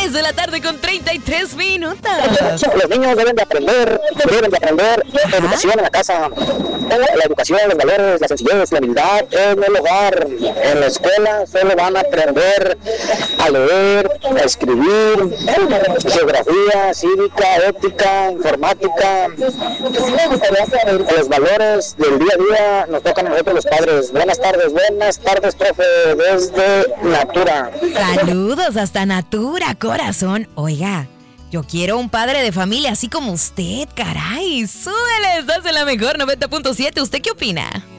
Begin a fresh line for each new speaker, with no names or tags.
3 de la tarde con 33 minutos.
Los niños deben de aprender educación en la casa. La educación, los valores, la sencillez, la humildad en el hogar. En la escuela solo van a aprender a leer, a escribir, geografía, cívica, ética, informática. Los valores del día a día nos tocan a nosotros los padres. Buenas tardes, profe, desde Natura.
Saludos hasta Natura, corazón. Oiga, yo quiero un padre de familia así como usted, caray. Súbele, estás en la mejor 90.7. ¿Usted qué opina?